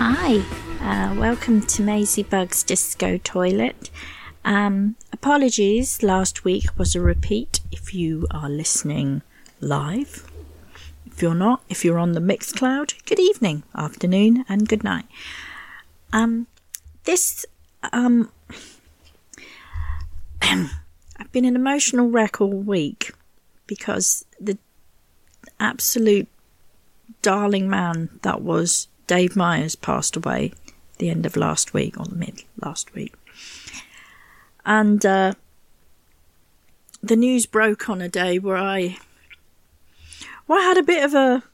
Hi, welcome to Maisie Bug's Disco Toilet. Apologies, last week was a repeat if you are listening live. If you're not, if you're on the Mixcloud, good evening, afternoon and good night. I've been an emotional wreck all week because the absolute darling man that was Dave Myers passed away the end of last week, or mid last week. And the news broke on a day where I had a bit of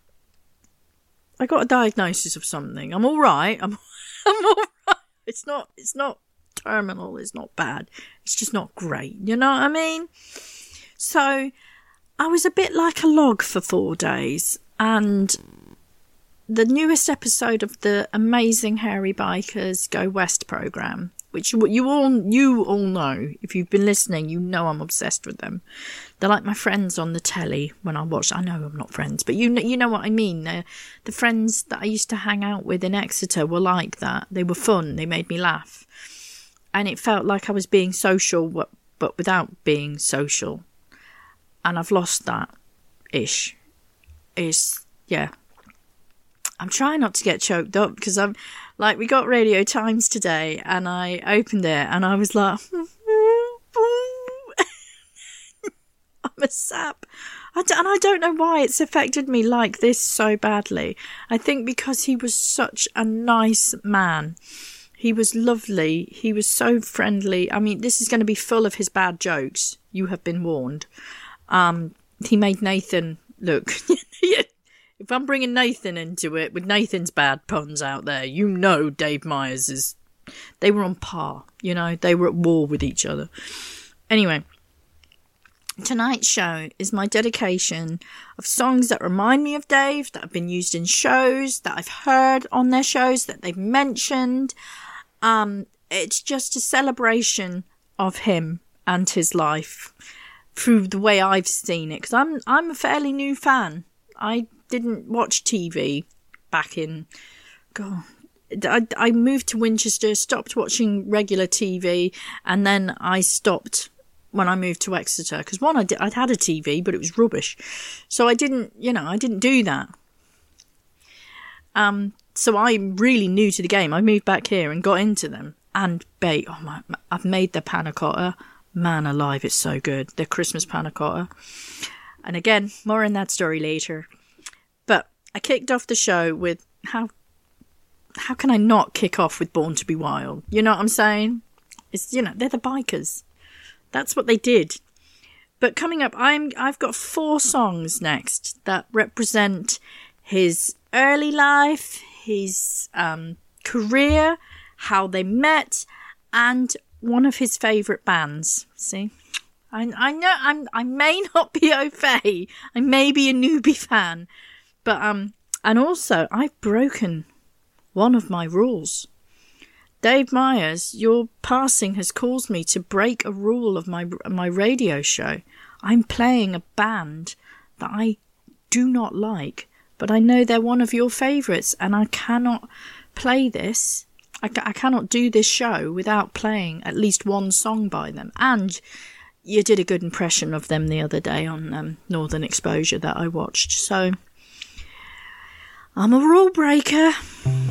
I got a diagnosis of something. I'm all right. I'm all right. It's not terminal. It's not bad. It's just not great. You know what I mean? So I was a bit like a log for 4 days, and the newest episode of the amazing Hairy Bikers Go West programme, which you all know, if you've been listening, you know I'm obsessed with them. They're like my friends on the telly when I watch. I know I'm not friends, but you know what I mean. The friends that I used to hang out with in Exeter were like that. They were fun. They made me laugh. And it felt like I was being social, but without being social. And I've lost that ish. Yeah. I'm trying not to get choked up because I'm like, we got Radio Times today and I opened it and I was like, I'm a sap. And I don't know why it's affected me like this so badly. I think because he was such a nice man. He was lovely. He was so friendly. I mean, this is going to be full of his bad jokes. You have been warned. He made Nathan look... If I'm bringing Nathan into it, with Nathan's bad puns out there, you know Dave Myers is... They were on par, you know? They were at war with each other. Anyway, tonight's show is my dedication of songs that remind me of Dave, that have been used in shows, that I've heard on their shows, that they've mentioned. It's just a celebration of him and his life through the way I've seen it. Because I'm a fairly new fan. I didn't watch TV back in... God, I moved to Winchester, stopped watching regular TV, and then I stopped when I moved to Exeter. Because one, I'd had a TV, but it was rubbish. So I didn't do that. So I'm really new to the game. I moved back here and got into them. And I've made their panna cotta. Man alive, it's so good. Their Christmas panna cotta. And again, more on that story later. But I kicked off the show with how can I not kick off with Born to Be Wild? You know what I'm saying? It's, they're the bikers. That's what they did. But coming up, I've got 4 songs next that represent his early life, his career, how they met, and one of his favourite bands. See? I know I may not be au fait. I may be a newbie fan. But, and also, I've broken one of my rules. Dave Myers, your passing has caused me to break a rule of my radio show. I'm playing a band that I do not like, but I know they're one of your favourites, and I cannot play this. I cannot do this show without playing at least one song by them. And you did a good impression of them the other day on Northern Exposure that I watched, so... I'm a rule breaker.